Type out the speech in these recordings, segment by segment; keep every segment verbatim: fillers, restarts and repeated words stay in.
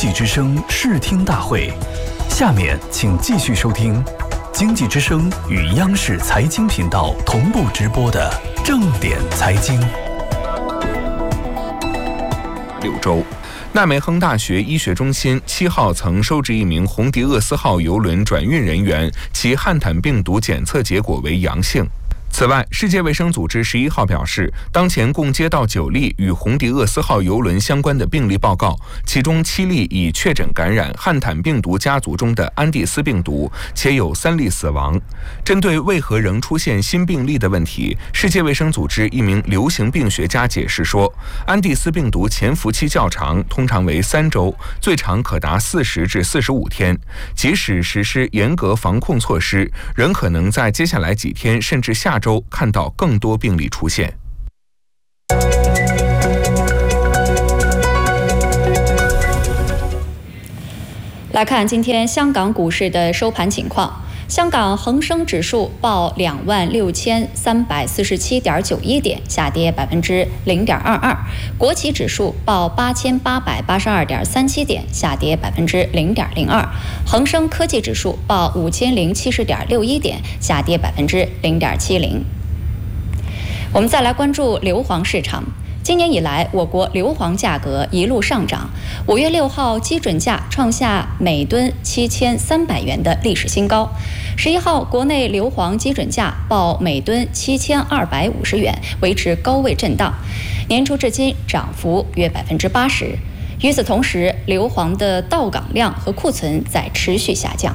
济之声视听大会，下面请继续收听经济之声与央视财经频道同步直播的正点财经。 六周，纳梅亨大学医学中心七号曾收治一名红迪厄斯号邮轮转运人员，其汉坦病毒检测结果为阳性。此外，世界卫生组织十一号表示，当前共接到九例与红迪厄斯号邮轮相关的病例报告，其中七例已确诊感染汉坦病毒家族中的安第斯病毒，且有三例死亡。针对为何仍出现新病例的问题，世界卫生组织一名流行病学家解释说，安第斯病毒潜伏期较长，通常为三周，最长可达四十至四十五天。即使实施严格防控措施，仍可能在接下来几天甚至下周看到更多病例出现。 来看今天香港股市的收盘情况。香港恒生指数报两万六千三百四十七点九一点，下跌百分之零点二二；国企指数报八千八百八十二点三七点，下跌百分之零点零二；恒生科技指数报五千零七十点六一点，下跌百分之零点七零。我们再来关注硫磺市场。今年以来，我国硫磺价格一路上涨。五月六号基准价创下每吨七千三百元的历史新高。十一号，国内硫磺基准价报每吨七千二百五十元，维持高位震荡。年初至今涨幅约百分之八十。与此同时，硫磺的到港量和库存在持续下降。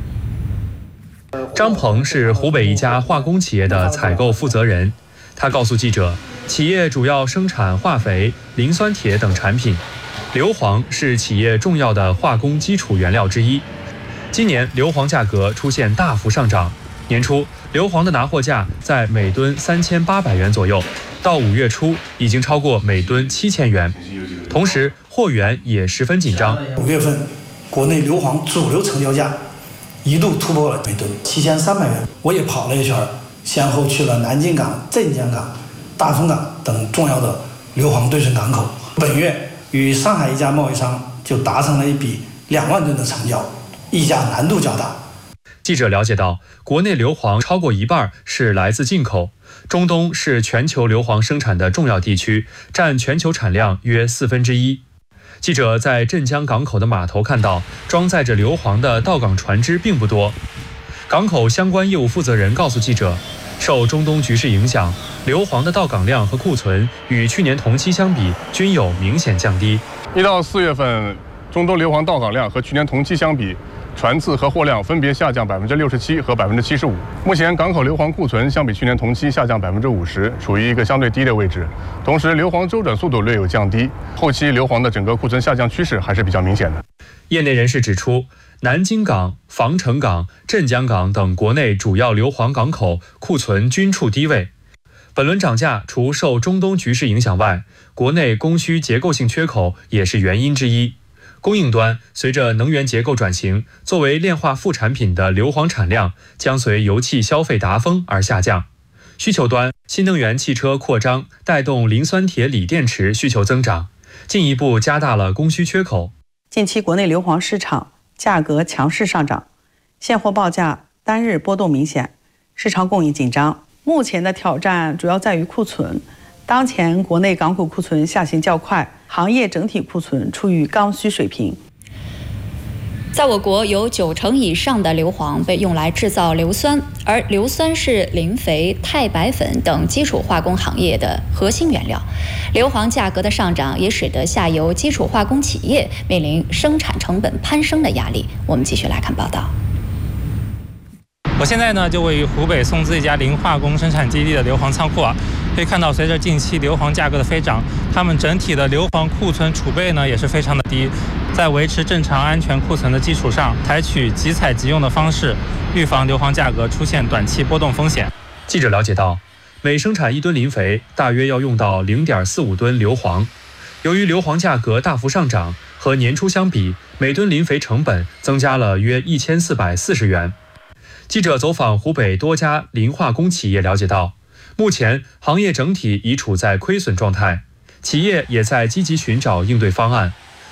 张鹏是湖北一家化工企业的采购负责人，他告诉记者，企业主要生产化肥、磷酸铁等产品，硫磺是企业重要的化工基础原料之一。今年硫磺价格出现大幅上涨，年初硫磺的拿货价在每吨三千八百元左右，到五月初已经超过每吨七千元，同时货源也十分紧张。 五月份国内硫磺主流成交价一度突破了每吨七千三百元，我也跑了一圈，先后去了南京港、镇江港、大丰港等重要的硫磺对准港口。本月与上海一家贸易商就达成了一笔两万吨的成交，议价难度较大。 记者了解到，国内硫磺超过一半是来自进口，中东是全球硫磺生产的重要地区，占全球产量约四分之一。记者在镇江港口的码头看到，装载着硫磺的到港船只并不多。港口相关业务负责人告诉记者，受中东局势影响，硫磺的到港量和库存与去年同期相比均有明显降低。 一到四月份，中东硫磺到港量和去年同期相比，船次和货量分别下降百分之六十七和百分之七十五。目前港口硫磺库存相比去年同期下降百分之五十，处于一个相对低的位置。同时，硫磺周转速度略有降低，后期硫磺的整个库存下降趋势还是比较明显的。 业内人士指出，南京港、防城港、镇江港等国内主要硫磺港口库存均处低位。本轮涨价除受中东局势影响外，国内供需结构性缺口也是原因之一。供应端随着能源结构转型，作为炼化副产品的硫磺产量将随油气消费达峰而下降。需求端，新能源汽车扩张带动磷酸铁锂电池需求增长，进一步加大了供需缺口。 近期国内硫磺市场价格强势上涨，现货报价单日波动明显，市场供应紧张。目前的挑战主要在于库存，当前国内港口库存下行较快，行业整体库存处于刚需水平。 在我国，有九成以上的硫磺被用来制造硫酸，而硫酸是磷肥、钛白粉等基础化工行业的核心原料。硫磺价格的上涨也使得下游基础化工企业面临生产成本攀升的压力。我们继续来看报道。 我现在呢就位于湖北松滋一家磷化工生产基地的硫磺仓库啊，可以看到，随着近期硫磺价格的飞涨，他们整体的硫磺库存储备呢也是非常的低，在维持正常安全库存的基础上，采取即采即用的方式，预防硫磺价格出现短期波动风险。 记者了解到，每生产一吨磷肥，大约要用到 零点四五吨硫磺。由于硫磺价格大幅上涨，和年初相比，每吨磷肥成本增加了约一千四百四十元。记者走访湖北多家磷化工企业了解到，目前行业整体已处在亏损状态，企业也在积极寻找应对方案。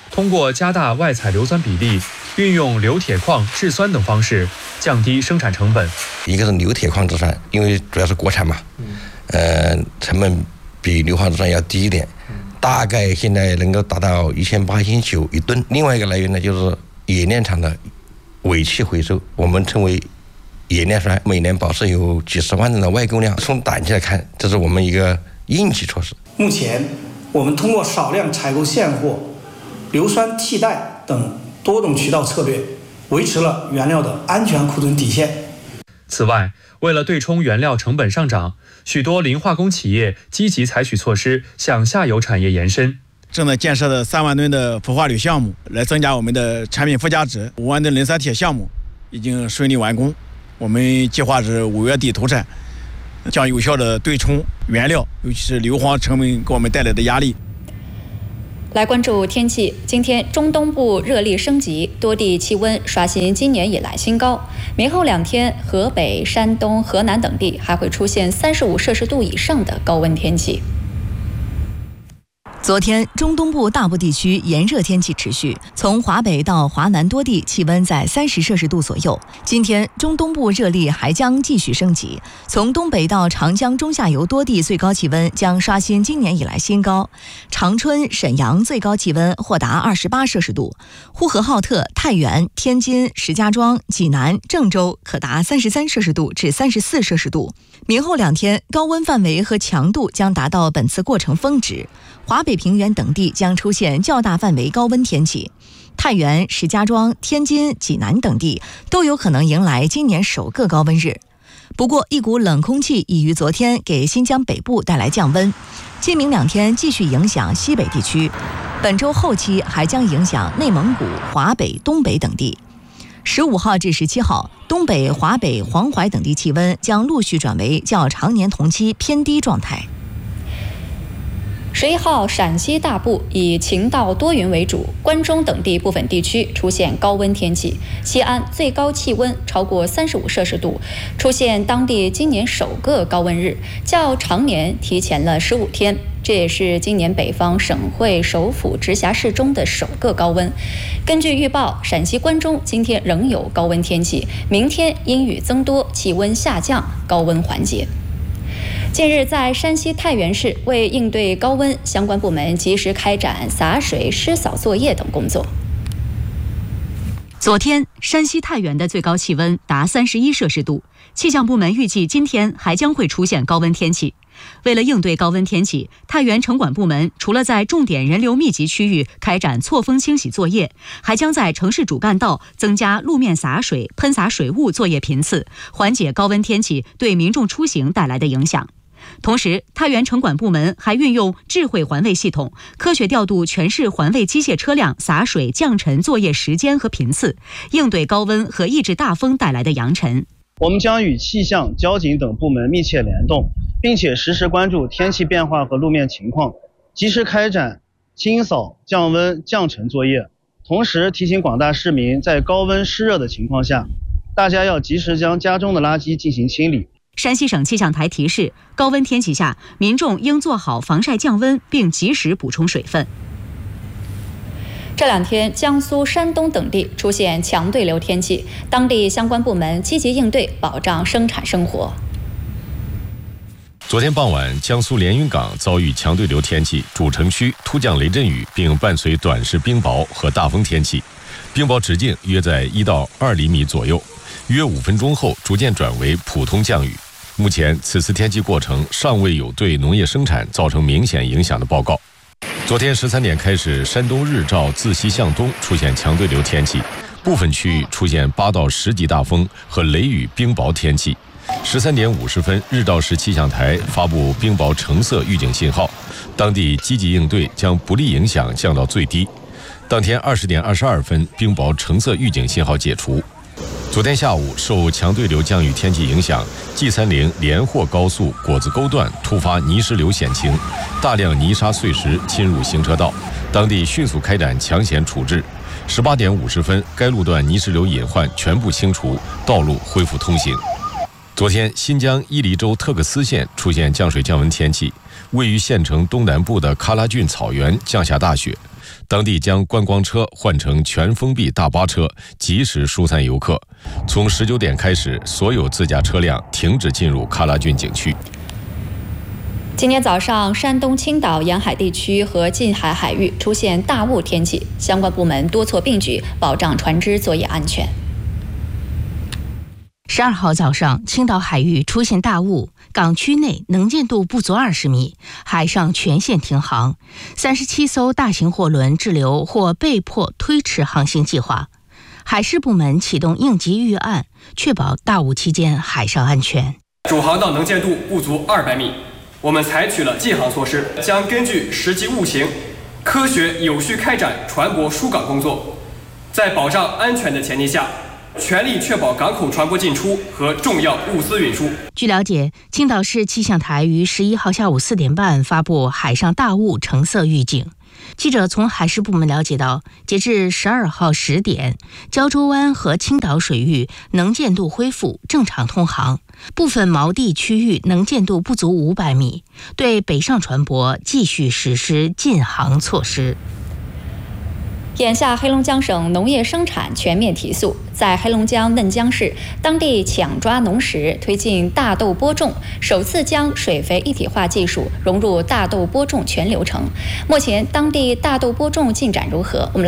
通过加大外采硫酸比例，运用硫铁矿制酸等方式，降低生产成本。 一个是硫铁矿制酸，因为主要是国产嘛，呃，成本比硫磺制酸要低一点，大概现在能够达到一千八、一千九一吨。另外一个来源呢，就是冶炼厂的尾气回收，我们称为冶炼酸，每年保持有几十万吨的外购量。从短期来看，这是我们一个应急措施。 目前，我们通过少量采购现货、硫酸替代等多种渠道策略，维持了原料的安全库存底线。 此外，为了对冲原料成本上涨，许多磷化工企业积极采取措施向下游产业延伸。 正在建设的三万吨的氟化铝项目，来增加我们的产品附加值。五万吨磷酸铁项目已经顺利完工，我们计划是五月底投产，将有效的对冲原料，尤其是硫磺成本给我们带来的压力。 来关注天气，今天中东部热力升级，多地气温刷新今年以来新高。明后两天，河北、山东、河南等地还会出现三十五摄氏度以上的高温天气。 昨天，中东部大部地区炎热天气持续，从华北到华南多地气温在三十摄氏度左右。今天，中东部热力还将继续升级，从东北到长江中下游多地最高气温将刷新今年以来新高。长春、沈阳最高气温或达二十八摄氏度，呼和浩特、太原、天津、石家庄、济南、郑州可达三十三摄氏度至三十四摄氏度。明后两天，高温范围和强度将达到本次过程峰值。华北平原等地将出现较大范围高温天气，太原、石家庄、天津、济南等地都有可能迎来今年首个高温日。不过，一股冷空气已于昨天给新疆北部带来降温，今明两天继续影响西北地区，本周后期还将影响内蒙古、华北、东北等地。十五号至十七号，东北、华北、黄淮等地气温将陆续转为较常年同期偏低状态。 十一号，陕西大部以晴到多云为主，关中等地部分地区出现高温天气。西安最高气温超过三十五摄氏度，出现当地今年首个高温日，较常年提前了十五天。这也是今年北方省会首府直辖市中的首个高温。根据预报，陕西关中今天仍有高温天气，明天阴雨增多，气温下降，高温缓解。近日，在山西太原市，为应对高温，相关部门及时开展洒水、湿扫作业等工作。 昨天，山西太原的最高气温达三十一摄氏度，气象部门预计今天还将会出现高温天气。为了应对高温天气，太原城管部门除了在重点人流密集区域开展错峰清洗作业，还将在城市主干道增加路面洒水、喷洒水雾作业频次，缓解高温天气对民众出行带来的影响。同时，太原城管部门还运用智慧环卫系统，科学调度全市环卫机械车辆洒水降尘作业时间和频次，应对高温和抑制大风带来的扬尘。 我们将与气象、交警等部门密切联动，并且实时关注天气变化和路面情况，及时开展清扫、降温、降尘作业。同时提醒广大市民，在高温湿热的情况下，大家要及时将家中的垃圾进行清理。 山西省气象台提示，高温天气下，民众应做好防晒降温，并及时补充水分。 这两天，江苏、山东等地出现强对流天气，当地相关部门积极应对，保障生产生活。 昨天傍晚，江苏连云港遭遇强对流天气，主城区突降雷阵雨，并伴随短时冰雹和大风天气，冰雹直径约在一到二厘米左右，约五分钟后逐渐转为普通降雨。目前，此次天气过程尚未有对农业生产造成明显影响的报告。昨天十三点开始，山东日照自西向东出现强对流天气，部分区域出现八到十级大风和雷雨冰雹天气。十三点五十分，日照市气象台发布冰雹橙色预警信号，当地积极应对，将不利影响降到最低。当天二十点二十二分，冰雹橙色预警信号解除。昨天下午，受强对流降雨天气影响，G三零连霍高速果子沟段突发泥石流险情，大量泥沙碎石侵入行车道，当地迅速开展抢险处置。十八点五十分，该路段泥石流隐患全部清除，道路恢复通行。昨天，新疆伊犁州特克斯县出现降水降温天气，位于县城东南部的喀拉峻草原降下大雪。 当地将观光车换成全封闭大巴车，及时疏散游客。从十九点开始，所有自驾车辆停止进入喀拉峻景区。 今天早上，山东青岛沿海地区和近海海域出现大雾天气，相关部门多措并举，保障船只作业安全。 十二号早上，青岛海域出现大雾，港区内能见度不足二十米，海上全线停航，三十七艘大型货轮滞留或被迫推迟航行计划。海事部门启动应急预案，确保大雾期间海上安全。 主航道能见度不足二百米。我们采取了禁航措施，将根据实际雾情，科学有序开展船舶疏港工作，在保障安全的前提下，全力确保港口船舶进出和重要物资运输。 据了解，青岛市气象台于十一号下午四点半发布海上大雾橙色预警。记者从海事部门了解到，截至十二号十点，胶州湾和青岛水域能见度恢复正常通航，部分锚地区域能见度不足五百米，对北上船舶继续实施禁航措施。 眼下，黑龙江省农业生产全面提速，在黑龙江嫩江市，当地抢抓农时推进大豆播种，首次将水肥一体化技术融入大豆播种全流程。目前，当地大豆播种进展如何？我们来。